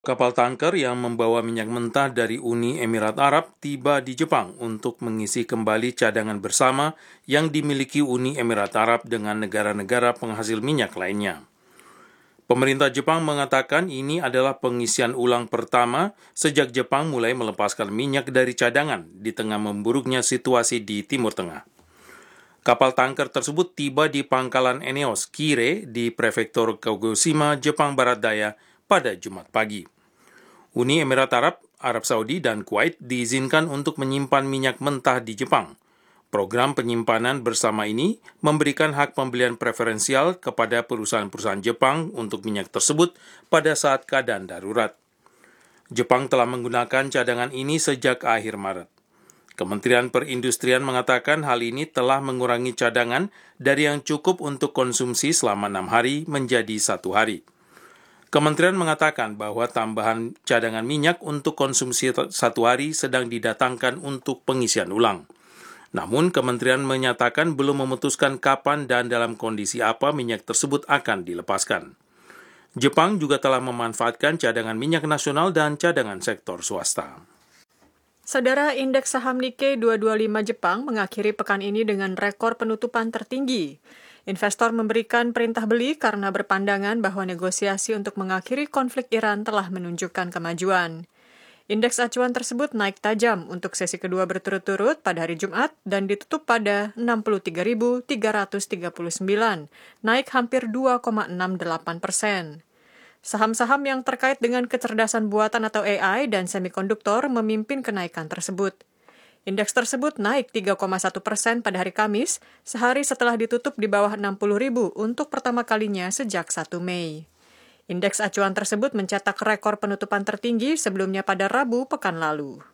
Kapal tanker yang membawa minyak mentah dari Uni Emirat Arab tiba di Jepang untuk mengisi kembali cadangan bersama yang dimiliki Uni Emirat Arab dengan negara-negara penghasil minyak lainnya. Pemerintah Jepang mengatakan ini adalah pengisian ulang pertama sejak Jepang mulai melepaskan minyak dari cadangan di tengah memburuknya situasi di Timur Tengah. Kapal tanker tersebut tiba di pangkalan ENEOS Kire di Prefektur Kagoshima, Jepang Barat Daya pada Jumat pagi. Uni Emirat Arab, Arab Saudi, dan Kuwait diizinkan untuk menyimpan minyak mentah di Jepang. Program penyimpanan bersama ini memberikan hak pembelian preferensial kepada perusahaan-perusahaan Jepang untuk minyak tersebut pada saat keadaan darurat. Jepang telah menggunakan cadangan ini sejak akhir Maret. Kementerian Perindustrian mengatakan hal ini telah mengurangi cadangan dari yang cukup untuk konsumsi selama 6 hari menjadi 1 hari. Kementerian mengatakan bahwa tambahan cadangan minyak untuk konsumsi 1 hari sedang didatangkan untuk pengisian ulang. Namun, Kementerian menyatakan belum memutuskan kapan dan dalam kondisi apa minyak tersebut akan dilepaskan. Jepang juga telah memanfaatkan cadangan minyak nasional dan cadangan sektor swasta. Saudara, indeks saham Nikkei 225 Jepang mengakhiri pekan ini dengan rekor penutupan tertinggi. Investor memberikan perintah beli karena berpandangan bahwa negosiasi untuk mengakhiri konflik Iran telah menunjukkan kemajuan. Indeks acuan tersebut naik tajam untuk sesi kedua berturut-turut pada hari Jumat dan ditutup pada 63.339, naik hampir 2,68%. Saham-saham yang terkait dengan kecerdasan buatan atau AI dan semikonduktor memimpin kenaikan tersebut. Indeks tersebut naik 3,1% pada hari Kamis, sehari setelah ditutup di bawah 60.000 untuk pertama kalinya sejak 1 Mei. Indeks acuan tersebut mencetak rekor penutupan tertinggi sebelumnya pada Rabu pekan lalu.